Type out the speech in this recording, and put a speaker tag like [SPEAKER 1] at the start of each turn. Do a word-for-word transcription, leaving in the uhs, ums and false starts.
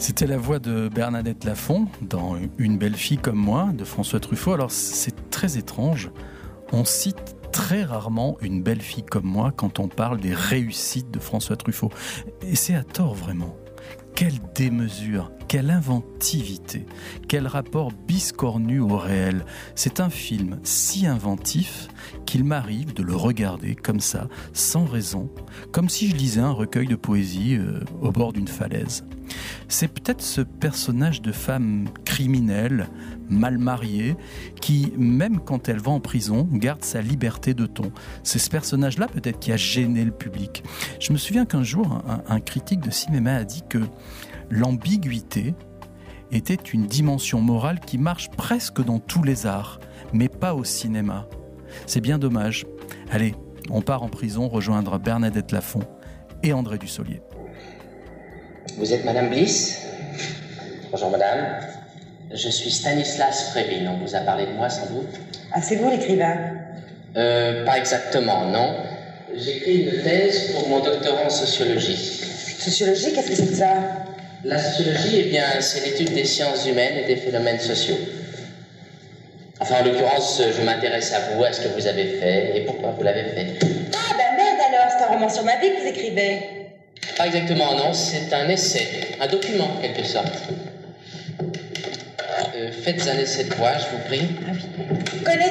[SPEAKER 1] C'était la voix de Bernadette Lafont dans Une belle fille comme moi de François Truffaut. Alors c'est très étrange, on cite très rarement Une belle fille comme moi quand on parle des réussites de François Truffaut. Et c'est à tort vraiment. Quelle démesure, quelle inventivité, quel rapport biscornu au réel. C'est un film si inventif qu'il m'arrive de le regarder comme ça, sans raison, comme si je lisais un recueil de poésie euh, au bord d'une falaise. C'est peut-être ce personnage de femme criminelle, mal mariée, qui, même quand elle va en prison, garde sa liberté de ton. C'est ce personnage-là peut-être qui a gêné le public. Je me souviens qu'un jour, un, un critique de cinéma a dit que l'ambiguïté était une dimension morale qui marche presque dans tous les arts, mais pas au cinéma. C'est bien dommage. Allez, on part en prison rejoindre Bernadette Lafont et André Dussolier.
[SPEAKER 2] Vous êtes Madame Bliss ? Bonjour Madame. Je suis Stanislas Fréville. On vous a parlé de moi sans doute ?
[SPEAKER 3] Ah, c'est vous l'écrivain ?
[SPEAKER 2] Euh, pas exactement, non. J'écris une thèse pour mon doctorat en sociologie.
[SPEAKER 3] Sociologie, qu'est-ce que c'est que ça ?
[SPEAKER 2] La sociologie, eh bien, c'est l'étude des sciences humaines et des phénomènes sociaux. Enfin, en l'occurrence, je m'intéresse à vous, à ce que vous avez fait et pourquoi vous l'avez fait.
[SPEAKER 3] Ah, ben merde alors, c'est un roman sur ma vie que vous écrivez.
[SPEAKER 2] Pas exactement, non, c'est un essai, un document en quelque sorte. Euh, faites un essai de voix, je vous prie.
[SPEAKER 3] Ah oui. Connais